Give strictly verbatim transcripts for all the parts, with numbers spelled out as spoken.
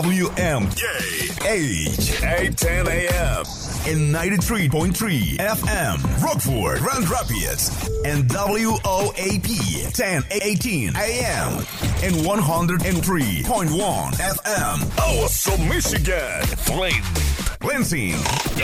W M J H eight ten A M and ninety-three point three F M Rockford, Grand Rapids, and W O A P ten eighteen A M and one oh three point one F M Awesome, Michigan, Flint, Lansing,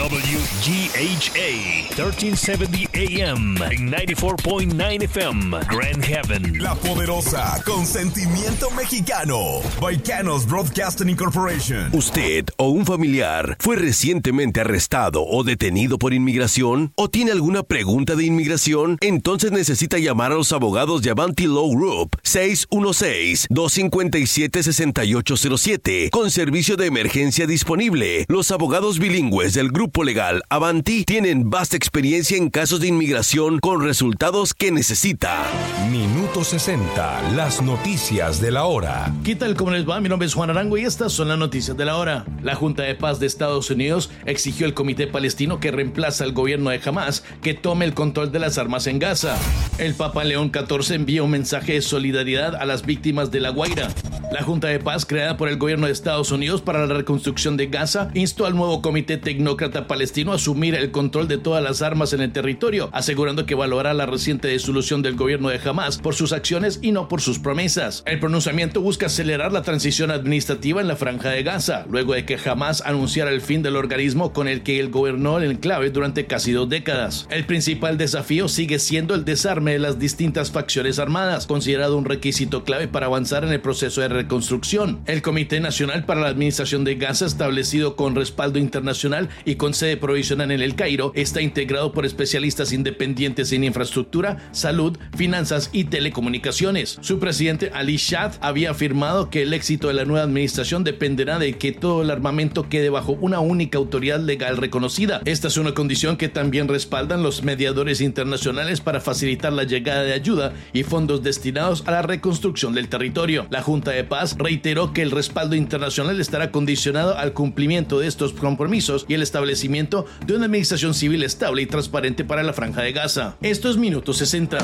W G H A thirteen seventy A M and ninety-four point nine F M Grand Haven, La Poderosa, con sentimiento mexicano, Baicanos Broadcasting Incorporation. ¿Usted o un familiar fue recientemente arrestado o detenido por inmigración? ¿O tiene alguna pregunta de inmigración? Entonces necesita llamar a los abogados de Avanti Law Group seis uno seis, dos cinco siete, seis ocho cero siete con servicio de emergencia disponible. Los abogados bilingües del grupo legal Avanti tienen vasta experiencia en casos de inmigración con resultados que necesita. Minuto sesenta, las noticias de la hora. ¿Qué tal? ¿Cómo les va? Mi nombre es Juan Arango y estas son las noticias de la hora. La Junta de Paz de Estados Unidos exigió al Comité Palestino que reemplaza al gobierno de Hamas que tome el control de las armas en Gaza. El Papa León catorce envía un mensaje de solidaridad a las víctimas de La Guaira. La Junta de Paz, creada por el gobierno de Estados Unidos para la reconstrucción de Gaza, instó al nuevo Comité Tecnócrata Palestino a asumir el control de todas las armas en el territorio, asegurando que valorará la reciente disolución del gobierno de Hamas por sus acciones y no por sus promesas. El pronunciamiento busca acelerar la transición administrativa en la Franja de Gaza, luego de que Hamas anunciara el fin del organismo con el que él gobernó el enclave durante casi dos décadas. El principal desafío sigue siendo el desarme de las distintas facciones armadas, considerado un requisito clave para avanzar en el proceso de reconstrucción. El Comité Nacional para la Administración de Gaza, establecido con respaldo internacional y con sede provisional en El Cairo, está integrado por especialistas independientes en infraestructura, salud, finanzas y telecomunicaciones. Su presidente Ali Shad había afirmado que el éxito de la nueva administración dependerá de que todo el armamento quede bajo una única autoridad legal reconocida. Esta es una condición que también respaldan los mediadores internacionales para facilitar la llegada de ayuda y fondos destinados a la reconstrucción del territorio. La Junta de Paz reiteró que el respaldo internacional estará condicionado al cumplimiento de estos compromisos y el establecimiento de una administración civil estable y transparente para la Franja de Gaza. Esto es Minuto sesenta.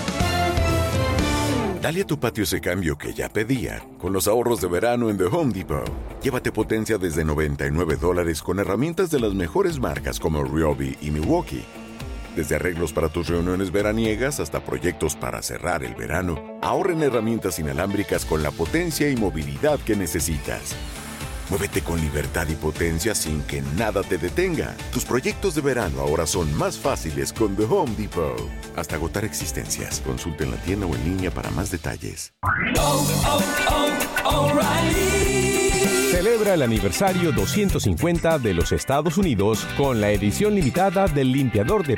Dale a tu patio ese cambio que ya pedía con los ahorros de verano en The Home Depot. Llévate potencia desde noventa y nueve dólares con herramientas de las mejores marcas como Ryobi y Milwaukee. Desde arreglos para tus reuniones veraniegas hasta proyectos para cerrar el verano, ahorra en herramientas inalámbricas con la potencia y movilidad que necesitas. Muévete con libertad y potencia sin que nada te detenga. Tus proyectos de verano ahora son más fáciles con The Home Depot. Hasta agotar existencias. Consulta en la tienda o en línea para más detalles. Oh, oh, oh, O'Reilly. Celebra el aniversario doscientos cincuenta de los Estados Unidos con la edición limitada del limpiador de